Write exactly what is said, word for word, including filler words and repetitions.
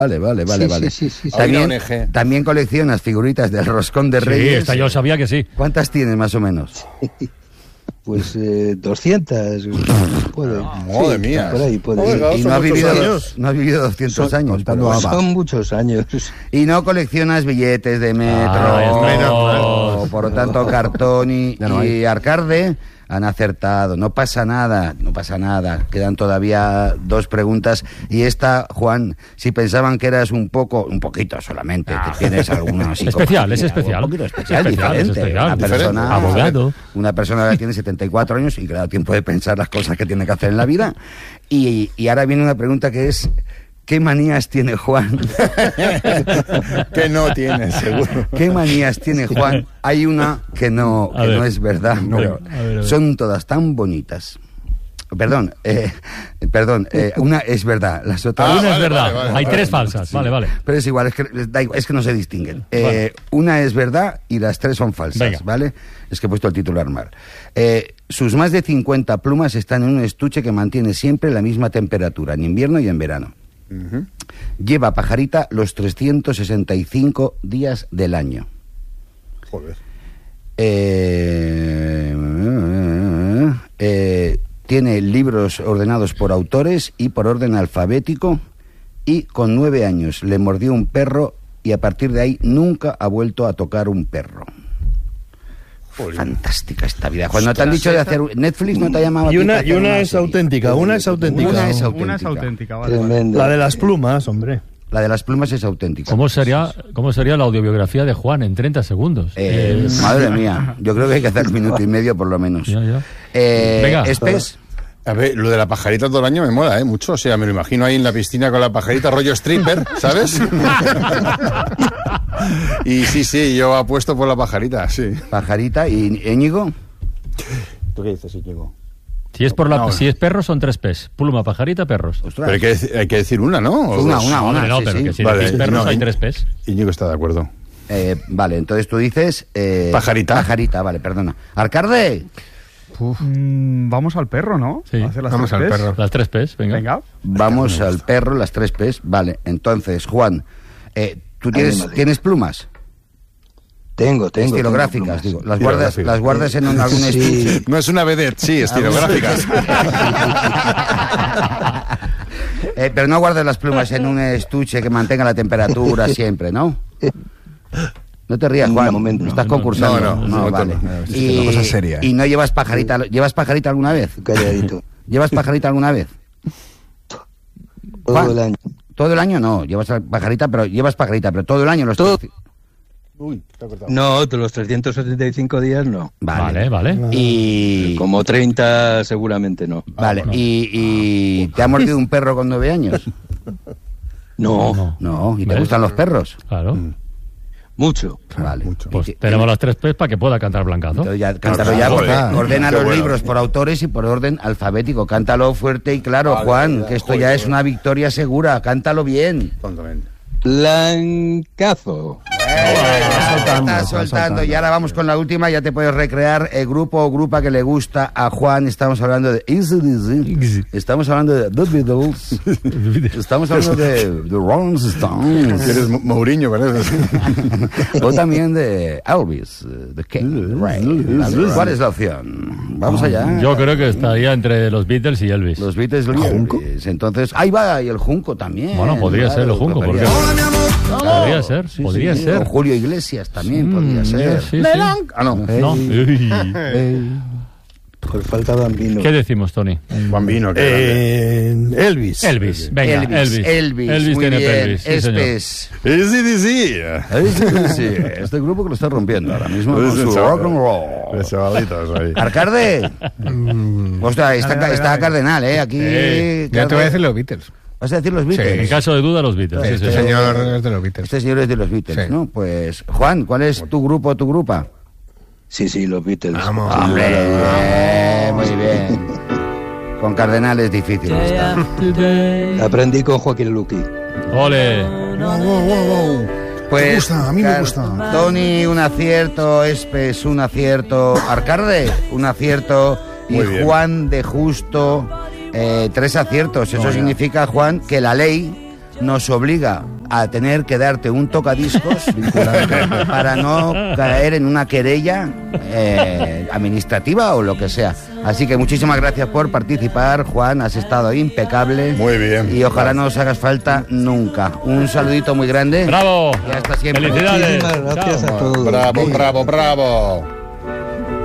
Vale, vale, vale, sí, vale. Sí, sí, sí, también, sí. también coleccionas figuritas del Roscón de Reyes. Sí, esta yo sabía que sí. ¿Cuántas tienes más o menos? Pues eh, doscientas. Puede, Madre sí, mía. Por ahí, puede. Oiga, Y, y son no, ha muchos vivido, años. no ha vivido doscientos Son- años. Contando pero- Son muchos años. Y no coleccionas billetes de metro. Ah, no, por lo tanto, Cartón y, Ya no y hay. Arcarde han acertado. No pasa nada, no pasa nada. Quedan todavía dos preguntas. Y esta, Juan, si pensaban que eras un poco, un poquito solamente, que tienes alguna Especial, es psicofonía, especial. Un poquito especial, Es especial, es diferente. especial. Una persona, Diferente. Abogado. Una persona que tiene setenta y cuatro años y que le da tiempo de pensar las cosas que tiene que hacer en la vida. Y, y ahora viene una pregunta que es: ¿qué manías tiene Juan? Que no tiene, seguro. ¿Qué manías tiene Juan? Hay una que no, A que ver. no es verdad, No. pero A ver, a ver. son todas tan bonitas. Perdón, eh, perdón, eh, una es verdad, las otras... Ah, Una es vale, verdad, vale, vale, hay vale. tres falsas. Vale, vale. Pero es igual, es que, da igual, es que no se distinguen. Eh, Vale. Una es verdad y las tres son falsas, Venga. ¿vale? Es que he puesto el titular mal. Eh, sus más de cincuenta plumas están en un estuche que mantiene siempre la misma temperatura, en invierno y en verano. Ujú. Lleva pajarita los trescientos sesenta y cinco días del año. Joder. Eh, eh, tiene libros ordenados por autores y por orden alfabético, y con nueve años le mordió un perro y a partir de ahí nunca ha vuelto a tocar un perro. Jolín. Fantástica esta vida. Cuando te han dicho de hacer... Netflix no te ha llamado a Y ti una, para y hacer una una es serie? auténtica, una es auténtica. Una es auténtica. Una es auténtica, vale. vale. Tremendo. La de las plumas, hombre. La de las plumas es auténtica. ¿Cómo sería, ¿Cómo sería la audiobiografía de Juan en treinta segundos? Eh, Eh, madre mía, yo creo que hay que hacer un minuto y medio por lo menos. Ya, ya. Eh, Venga. Espes, A ver, lo de la pajarita todo el año me mola, ¿eh? Mucho. O sea, me lo imagino ahí en la piscina con la pajarita, rollo stripper, ¿sabes? Y sí, sí, yo apuesto por la pajarita, sí. pajarita y Íñigo. ¿Tú qué dices, Íñigo? Si es por la, No. si es perro son tres P's. Pluma, pajarita, perros. Ostras. Pero hay que, deci- hay que decir una, ¿no? O Una, dos. una, Hombre, no, sí, pero sí. que si Vale, decís perros no, hay y- tres P's. Íñigo está de acuerdo. Eh, vale, entonces tú dices... eh, Pajarita. Pajarita, vale, perdona. Arcarde, Mm, vamos al perro, ¿no? Sí. A hacer las Vamos tres al P's. perro. Las tres P's, venga. Venga. vamos al perro, las tres P's. Vale, entonces, Juan, eh, ¿tú tienes, Madre. tienes plumas? Tengo, tengo. Estilográficas, tengo digo. plumas. Las guardas, Estilográficas. las guardas en un- algún Sí. estuche. No es una vedette, sí, estilográficas. Eh, pero no guardas las plumas en un estuche que mantenga la temperatura siempre, ¿no? No te rías, En Juan. un momento. Estás No, concursando. no, no, no, vale. no, no, es y, una cosa seria, ¿eh? y no llevas pajarita. ¿Llevas pajarita alguna vez? Calladito. ¿Llevas pajarita alguna vez? Todo Juan, el año. Todo el año no. Llevas pajarita, pero llevas pajarita, pero todo el año los Todo. Uy, te ha cortado. No, de los trescientos setenta y cinco días no. Vale, vale. Y Como treinta seguramente no. vale. Y, y te ha mordido un perro con nueve años. No, No. No. ¿Y te ¿Ves? gustan los perros? Claro. mucho. Vale. mucho. Pues Y- tenemos las tres P's para que pueda cantar Blancazo. Entonces ya, cántalo Ah, ya, porque joder. ordena Qué los bueno. libros por autores y por orden alfabético. Cántalo fuerte y claro, Vale, Juan, vale, que esto joder, ya es joder. una victoria segura. Cántalo bien. Tontamente. Blancazo. Estás soltando, Estás está soltando. soltando. Y ahora vamos con la última, ya te puedes recrear. El grupo o grupa que le gusta a Juan. Estamos hablando de Easy Dizzy. Estamos hablando de The Beatles. Estamos hablando de The Rolling Stones. Eres Mo- Mourinho, parece. O también de Elvis, eh, The King. Right. ¿Cuál es la opción? Vamos allá. Yo creo que estaría entre los Beatles y Elvis. Los Beatles y Elvis. Entonces, ahí va, y el Junco también. Bueno, podría ser el Junco, podría porque- ser. Podría ser, Sí, podría sí, ser. o Julio Iglesias también Mm, podría ser. sí, sí. Ah, no. No. Uy. Pues falta Bambino. ¿Qué decimos, Tony? Bambino, que Eh, Elvis. Elvis. Venga, Elvis, Elvis. Elvis, Elvis muy tiene bien. pelvis. Sí, señor. Espes. grande. Easy Dizzy. Sí, sí, este grupo que lo está rompiendo ahora mismo con Ese su chaval. rock and roll. Los chavalitos ahí. Arcarde. Ostras, está, Dale, dale, está dale. Cardenal, ¿eh? Aquí. Sí. Ya te voy a decir Carde- los Beatles. ¿Vas a decir los Beatles? En caso de duda, los Beatles. Sí, Este sí, sí. señor es de los Beatles. Este señor es de los Beatles, Sí. ¿no? Pues, Juan, ¿cuál es tu grupo o tu grupa? Sí, sí, los Beatles. Vamos. Hombre, eh, muy bien. Con Cardenal es difícil estar. Aprendí con Joaquín Luqui. Ole. Pues, Me gusta, a mí me Car- gusta. Tony, un acierto. Espes, un acierto. Arcarde, un acierto. Y Muy bien. Juan de Justo, eh, tres aciertos. Eso No, ya. significa, Juan, que la ley nos obliga a tener que darte un tocadiscos para no caer en una querella eh, administrativa o lo que sea. Así que muchísimas gracias por participar, Juan, has estado impecable. Muy bien. Y ojalá no os hagas falta nunca. Un saludito muy grande. ¡Bravo! Y hasta siempre. ¡Felicidades! Muchísimas gracias Chao. a todos. Bravo, bravo, bravo.